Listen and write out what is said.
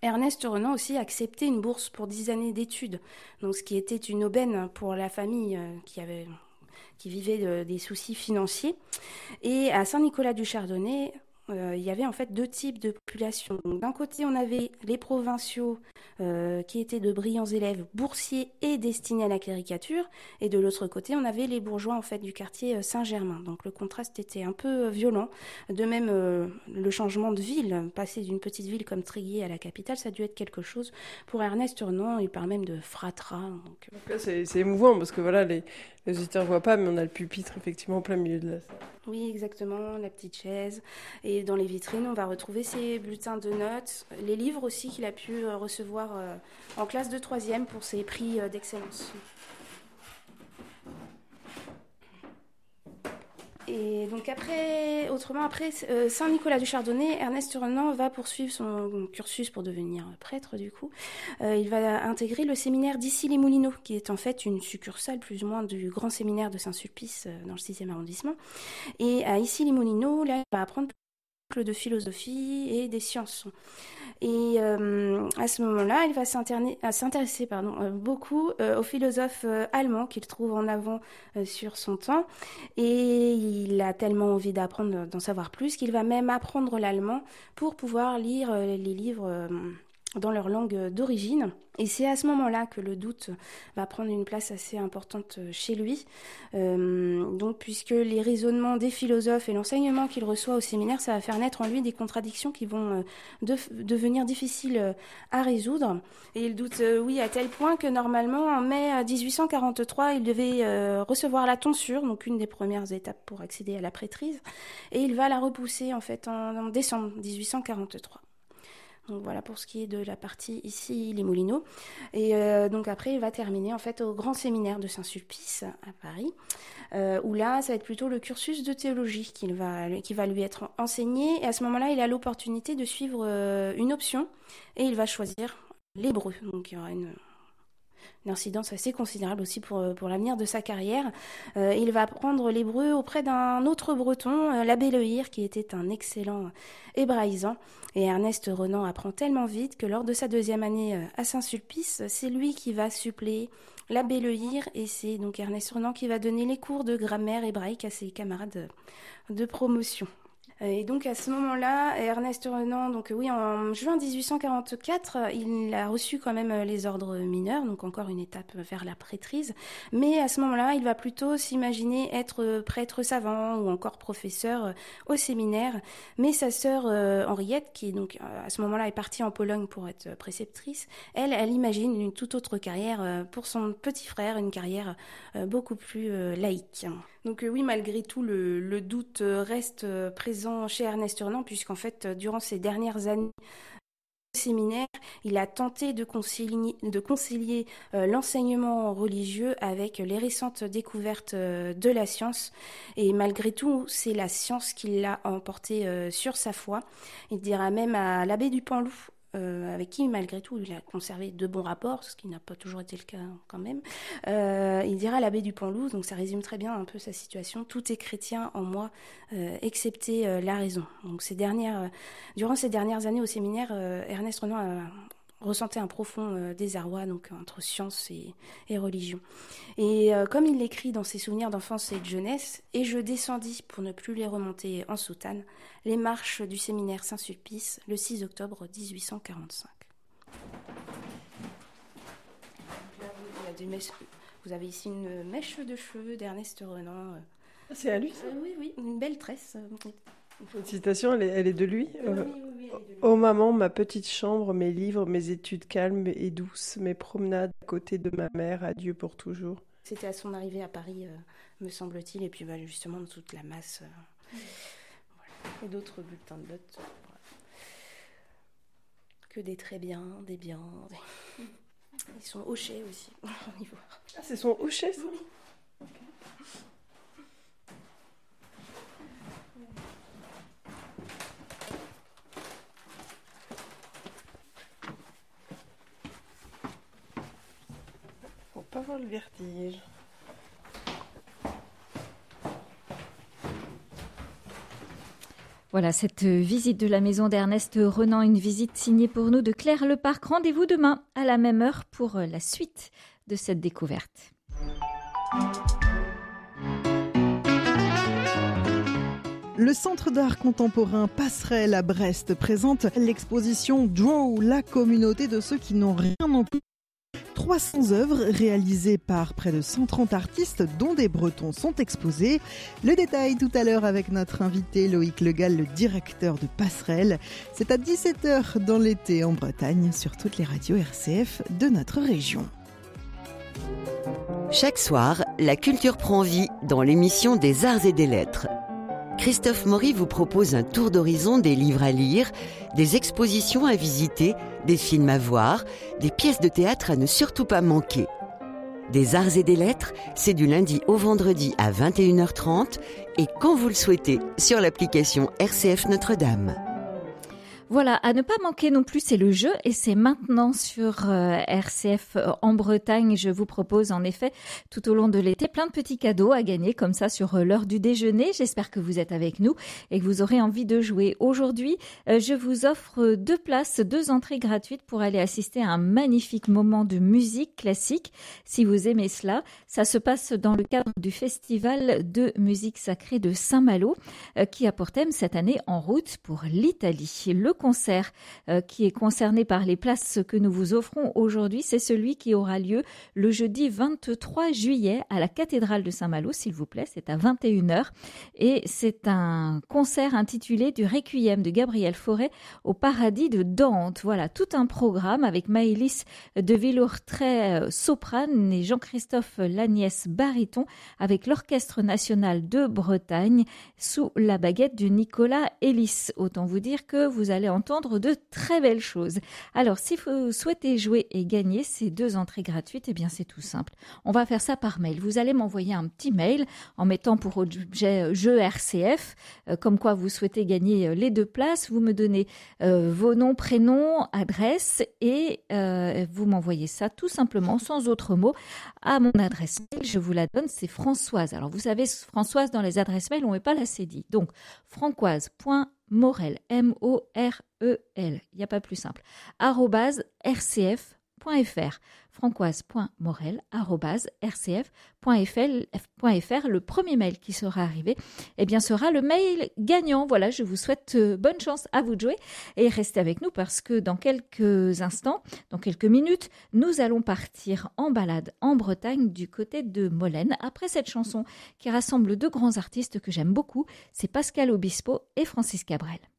Ernest Renan aussi a accepté une bourse pour 10 années d'études, donc ce qui était une aubaine pour la famille qui vivait des soucis financiers. Et à Saint-Nicolas-du-Chardonnay, il y avait en fait deux types de population. Donc, d'un côté, on avait les provinciaux qui étaient de brillants élèves boursiers et destinés à la caricature, et de l'autre côté, on avait les bourgeois en fait du quartier Saint-Germain. Donc le contraste était un peu violent. De même, le changement de ville, passer d'une petite ville comme Tréguier à la capitale, ça a dû être quelque chose. Pour Ernest Renan, il parle même de fratras. Donc là, c'est émouvant parce que voilà, les auditeurs ne voient pas, mais on a le pupitre effectivement en plein milieu de la salle. Oui, exactement, la petite chaise. Et dans les vitrines, on va retrouver ses bulletins de notes, les livres aussi qu'il a pu recevoir en classe de 3e pour ses prix d'excellence. Et donc après Saint-Nicolas-du-Chardonnay, Ernest Renan va poursuivre son cursus pour devenir prêtre du coup. Il va intégrer le séminaire d'Issy-les-Moulineaux, qui est en fait une succursale plus ou moins du grand séminaire de Saint-Sulpice dans le 6e arrondissement. Et à Issy-les-Moulineaux, là, il va apprendre de philosophie et des sciences. Et à ce moment-là, il va s'intéresser beaucoup aux philosophes allemands qu'il trouve en avant sur son temps. Et il a tellement envie d'apprendre, d'en savoir plus, qu'il va même apprendre l'allemand pour pouvoir lire les livres dans leur langue d'origine. Et c'est à ce moment-là que le doute va prendre une place assez importante chez lui. Donc, puisque les raisonnements des philosophes et l'enseignement qu'il reçoit au séminaire, ça va faire naître en lui des contradictions qui vont devenir difficiles à résoudre. Et il doute, oui, à tel point que normalement, en mai 1843, il devait recevoir la tonsure, donc une des premières étapes pour accéder à la prêtrise. Et il va la repousser en fait en décembre 1843. Donc voilà pour ce qui est de la partie ici, les Moulineaux. Et donc après, il va terminer en fait au grand séminaire de Saint-Sulpice à Paris, où là, ça va être plutôt le cursus de théologie qui va lui être enseigné. Et à ce moment-là, il a l'opportunité de suivre une option et il va choisir l'hébreu. Donc il y aura une incidence assez considérable aussi pour l'avenir de sa carrière. Il va apprendre l'hébreu auprès d'un autre breton, l'abbé Lehir, qui était un excellent hébraïsant. Et Ernest Renan apprend tellement vite que lors de sa 2e année à Saint-Sulpice, c'est lui qui va suppléer l'abbé Lehir, et c'est donc Ernest Renan qui va donner les cours de grammaire hébraïque à ses camarades de promotion. Et donc à ce moment-là, Ernest Renan, donc oui, en juin 1844, il a reçu quand même les ordres mineurs, donc encore une étape vers la prêtrise. Mais à ce moment-là, il va plutôt s'imaginer être prêtre savant ou encore professeur au séminaire. Mais sa sœur Henriette, qui donc à ce moment-là est partie en Pologne pour être préceptrice, elle imagine une toute autre carrière pour son petit frère, une carrière beaucoup plus laïque. Donc oui, malgré tout, le doute reste présent chez Ernest Renan, puisqu'en fait, durant ces dernières années au séminaire, il a tenté de concilier l'enseignement religieux avec les récentes découvertes de la science. Et malgré tout, c'est la science qui l'a emporté sur sa foi. Il dira même à l'abbé du Panloup, avec qui, malgré tout, il a conservé de bons rapports, ce qui n'a pas toujours été le cas quand même. Il dira à l'abbé du Panloup, donc ça résume très bien un peu sa situation, tout est chrétien en moi, excepté la raison. Donc durant ces dernières années au séminaire, Ernest Renan a ressenti un profond désarroi donc, entre science et religion. Et comme il l'écrit dans ses souvenirs d'enfance et de jeunesse, « Et je descendis, pour ne plus les remonter en soutane, les marches du séminaire Saint-Sulpice, le 6 octobre 1845. » Vous avez ici une mèche de cheveux d'Ernest Renan. C'est à lui, ça? Oui, une belle tresse. Cette citation, elle est de lui. Oui, elle est de lui. Ô maman, ma petite chambre, mes livres, mes études calmes et douces, mes promenades à côté de ma mère, adieu pour toujours. C'était à son arrivée à Paris, me semble-t-il, et puis justement de toute la masse. Voilà. Et d'autres bulletins de notes. Voilà. Que des très bien, des biens. Ils sont hochés aussi, on y voit. Ah, c'est son hochet, ça? Oui. Faut pas avoir le vertige. Voilà, cette visite de la maison d'Ernest Renan, une visite signée pour nous de Claire Leparc. Rendez-vous demain à la même heure pour la suite de cette découverte. Le Centre d'art contemporain Passerelle à Brest présente l'exposition Draw, la communauté de ceux qui n'ont rien non plus. 300 œuvres réalisées par près de 130 artistes, dont des Bretons, sont exposées. Le détail tout à l'heure avec notre invité Loïc Legal, le directeur de Passerelle. C'est à 17h dans l'été en Bretagne, sur toutes les radios RCF de notre région. Chaque soir, la culture prend vie dans l'émission des Arts et des Lettres. Christophe Maury vous propose un tour d'horizon des livres à lire, des expositions à visiter, des films à voir, des pièces de théâtre à ne surtout pas manquer. Des Arts et des Lettres, c'est du lundi au vendredi à 21h30 et quand vous le souhaitez sur l'application RCF Notre-Dame. Voilà, à ne pas manquer non plus, c'est le jeu et c'est maintenant sur RCF en Bretagne. Je vous propose en effet tout au long de l'été plein de petits cadeaux à gagner comme ça sur l'heure du déjeuner. J'espère que vous êtes avec nous et que vous aurez envie de jouer. Aujourd'hui, je vous offre 2 places, 2 entrées gratuites pour aller assister à un magnifique moment de musique classique. Si vous aimez cela, ça se passe dans le cadre du Festival de musique sacrée de Saint-Malo qui a pour thème cette année En route pour l'Italie. Le concert qui est concerné par les places que nous vous offrons aujourd'hui, c'est celui qui aura lieu le jeudi 23 juillet à la cathédrale de Saint-Malo, s'il vous plaît, c'est à 21h et c'est un concert intitulé du Requiem de Gabriel Fauré au paradis de Dante. Voilà, tout un programme avec Maëlys de Villortray soprane et Jean-Christophe Lagnès baryton avec l'Orchestre national de Bretagne sous la baguette de Nicolas Ellis. Autant vous dire que vous allez entendre de très belles choses. Alors, si vous souhaitez jouer et gagner ces 2 entrées gratuites, eh bien, c'est tout simple. On va faire ça par mail. Vous allez m'envoyer un petit mail en mettant pour objet jeu RCF, comme quoi vous souhaitez gagner les 2 places. Vous me donnez vos noms, prénoms, adresse et vous m'envoyez ça tout simplement, sans autre mot, à mon adresse mail. Je vous la donne, c'est Françoise. Alors, vous savez, Françoise, dans les adresses mail, on ne met pas la cédille. Donc, francoise.morel, M-O-R-E-L, il n'y a pas plus simple, @rcf.fr, francoise.morel@rcf.fr. Le premier mail qui sera arrivé, eh bien, sera le mail gagnant. Voilà, je vous souhaite bonne chance à vous de jouer et restez avec nous parce que dans quelques instants, dans quelques minutes, nous allons partir en balade en Bretagne du côté de Molène après cette chanson qui rassemble 2 grands artistes que j'aime beaucoup, c'est Pascal Obispo et Francis Cabrel.